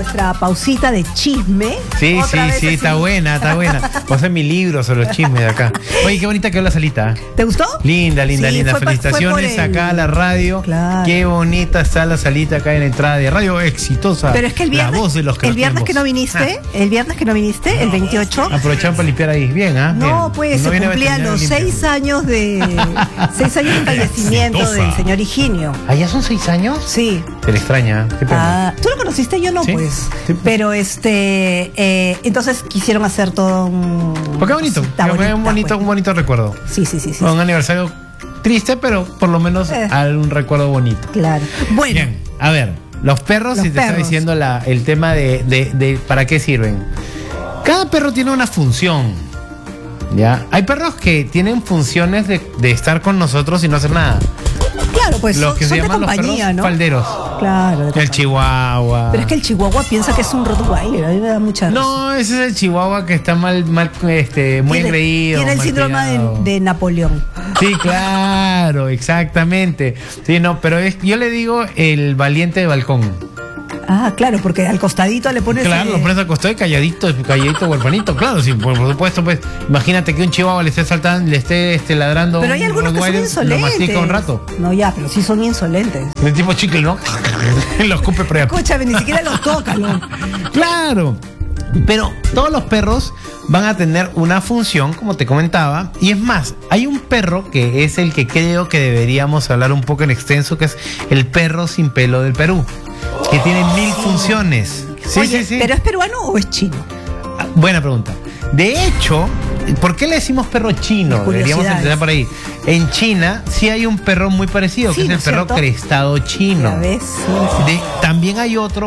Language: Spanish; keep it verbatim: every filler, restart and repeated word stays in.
nuestra pausita de chisme. Sí, sí, sí, es está un... buena, está buena. Voy a hacer mi libro sobre los chismes de acá. Oye, qué bonita quedó la salita. ¿Te gustó? Linda, linda, Sí, linda. fue, Felicitaciones fue el... acá a la radio. Claro. Qué bonita está la salita acá en la entrada de Radio Exitosa. Pero es que el viernes, la voz de los que el viernes que no viniste, ah. el viernes que no viniste, el veintiocho. Aprovecharon para limpiar ahí. Bien, ¿ah? ¿eh? No, Bien. pues no se cumplían los seis años de seis años de fallecimiento Exitosa. del señor Higinio. ¿Ah, ya son seis años? Sí. Se le extraña. Qué pena. Ah, ¿tú lo conociste? Yo no, ¿Sí? pues. Sí. Pero este, eh, entonces quisieron hacer todo un. Pues qué bonito. Cosita Fue bonita, un bonito, pues. un bonito recuerdo. Sí, sí, sí, sí. Un aniversario triste, pero por lo menos Eh. un recuerdo bonito. Claro. Bueno. Bien, a ver, los perros, Los si te está perros. diciendo la, el tema de, de, de para qué sirven. Cada perro tiene una función. ¿Ya? Hay perros que tienen funciones de, de estar con nosotros y no hacer nada. Claro, pues Los son, que se son de llaman los compañía, perros ¿no? falderos. Claro. de El compañía. chihuahua. Pero es que el chihuahua piensa que es un rottweiler, a mí me da mucha risa. No, ese es el chihuahua que está mal, mal este, muy Tiene- engreído. Tiene el mal síndrome criado. de, de Napoleón. Sí, claro, exactamente. Sí, no, pero es, yo le digo el valiente de balcón. Ah, claro, porque al costadito le pones. Claro, eh, lo pones acostado y calladito, calladito, huerfanito. Claro, sí, por, por supuesto, pues. Imagínate que un chihuahua le esté saltando, le esté este, ladrando. Pero hay un algunos que son rottweiler, insolentes. Lo mastica un rato. No, ya, pero sí son insolentes. El tipo chicle, ¿no? Lo escupe, pero ya. Escúchame, ni siquiera los toca, ¿no? Claro. Pero todos los perros van a tener una función, como te comentaba. Y es más, hay un perro que es el que creo que deberíamos hablar un poco en extenso, que es el perro sin pelo del Perú, que tiene mil funciones. Sí, Oye, sí, sí. ¿pero es peruano o es chino? Ah, buena pregunta. De hecho, ¿por qué le decimos perro chino? Deberíamos Curiosidades. empezar por ahí. En China sí hay un perro muy parecido, Sí, que es ¿no el es perro cierto? crestado chino. Ya ves, sí, sí. De- también hay otro